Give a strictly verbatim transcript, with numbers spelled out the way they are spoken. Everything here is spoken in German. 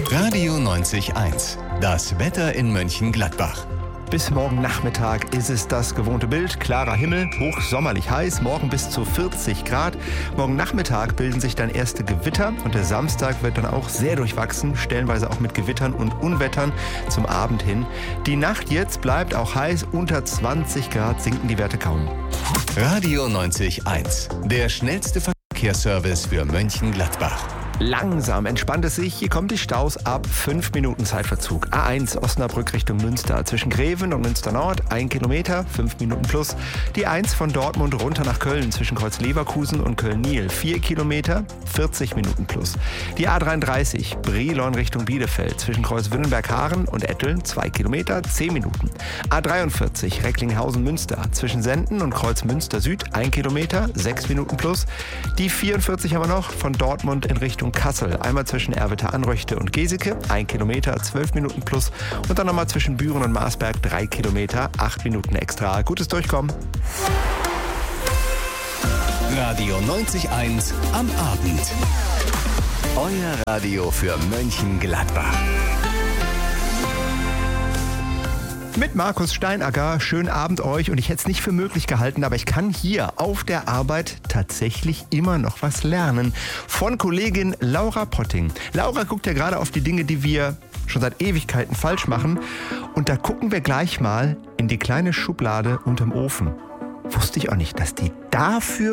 Radio neunzig Komma eins. Das Wetter in Mönchengladbach. Bis morgen Nachmittag ist es das gewohnte Bild. Klarer Himmel, hochsommerlich heiß, morgen bis zu vierzig Grad. Morgen Nachmittag bilden sich dann erste Gewitter und der Samstag wird dann auch sehr durchwachsen, stellenweise auch mit Gewittern und Unwettern zum Abend hin. Die Nacht jetzt bleibt auch heiß, unter zwanzig Grad sinken die Werte kaum. Radio neunzig Komma eins. Der schnellste Verkehrsservice für Mönchengladbach. Langsam entspannt es sich. Hier kommen die Staus ab fünf Minuten Zeitverzug. A eins Osnabrück Richtung Münster. Zwischen Greven und Münster Nord ein Kilometer, fünf Minuten plus. Die eins von Dortmund runter nach Köln zwischen Kreuz Leverkusen und Köln-Niel. vier Kilometer, vierzig Minuten plus. Die A dreiunddreißig Brilon Richtung Bielefeld. Zwischen Kreuz Willenberg-Haaren und Etteln zwei Kilometer, zehn Minuten. A dreiundvierzig Recklinghausen-Münster. Zwischen Senden und Kreuz Münster Süd ein Kilometer, sechs Minuten plus. Die vierundvierzig haben wir noch von Dortmund in Richtung Kassel. Einmal zwischen Erwitter-Anröchte und Geseke, ein Kilometer, zwölf Minuten plus. Und dann nochmal zwischen Büren und Marsberg, drei Kilometer, acht Minuten extra. Gutes Durchkommen. Radio neunzig Komma eins am Abend. Euer Radio für Mönchengladbach. Mit Markus Steinacker, schönen Abend euch. Und ich hätte es nicht für möglich gehalten, aber ich kann hier auf der Arbeit tatsächlich immer noch was lernen. Von Kollegin Laura Potting. Laura guckt ja gerade auf die Dinge, die wir schon seit Ewigkeiten falsch machen. Und da gucken wir gleich mal in die kleine Schublade unterm Ofen. Wusste ich auch nicht, dass die dafür